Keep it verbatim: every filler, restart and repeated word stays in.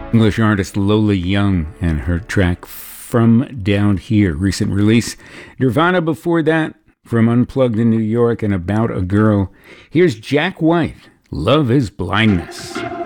English artist Lola Young and her track From Down Here, recent release. Nirvana before that, from Unplugged in New York and About a Girl. Here's Jack White, Love is Blindness.